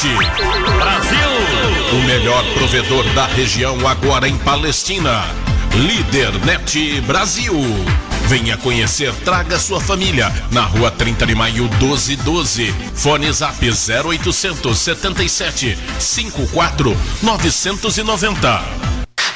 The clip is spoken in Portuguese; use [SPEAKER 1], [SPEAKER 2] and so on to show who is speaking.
[SPEAKER 1] Brasil.
[SPEAKER 2] O melhor provedor da região agora em Palestina. Lídernet Brasil. Venha conhecer, traga sua família. Na rua 30 de maio 1212. Fone Zap 0800 77 54 990.